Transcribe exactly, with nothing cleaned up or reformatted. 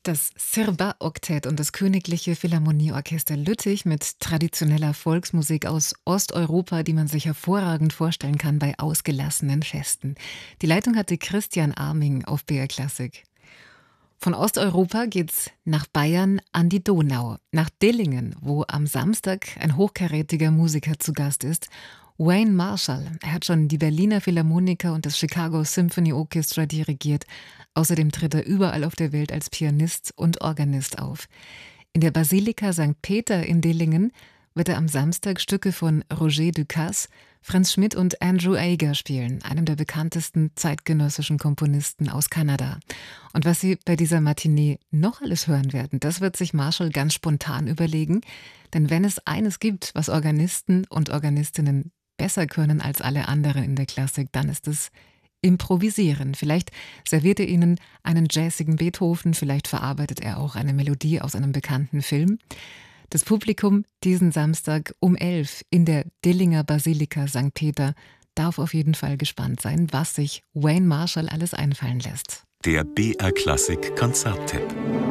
Das Sirba-Oktett und das Königliche Philharmonieorchester Lüttich mit traditioneller Volksmusik aus Osteuropa, die man sich hervorragend vorstellen kann bei ausgelassenen Festen. Die Leitung hatte Christian Arming auf B R Klassik. Von Osteuropa geht's nach Bayern an die Donau, nach Dillingen, wo am Samstag ein hochkarätiger Musiker zu Gast ist. Wayne Marshall. Er hat schon die Berliner Philharmoniker und das Chicago Symphony Orchestra dirigiert. Außerdem tritt er überall auf der Welt als Pianist und Organist auf. In der Basilika Sankt Peter in Dillingen wird er am Samstag Stücke von Roger Ducasse, Franz Schmidt und Andrew Ager spielen, einem der bekanntesten zeitgenössischen Komponisten aus Kanada. Und was Sie bei dieser Matinee noch alles hören werden, das wird sich Marshall ganz spontan überlegen. Denn wenn es eines gibt, was Organisten und Organistinnen besser können als alle anderen in der Klassik, dann ist es improvisieren. Vielleicht serviert er Ihnen einen jazzigen Beethoven, vielleicht verarbeitet er auch eine Melodie aus einem bekannten Film. Das Publikum diesen Samstag um elf in der Dillinger Basilika Sankt Peter darf auf jeden Fall gespannt sein, was sich Wayne Marshall alles einfallen lässt. Der B R Klassik Konzerttipp.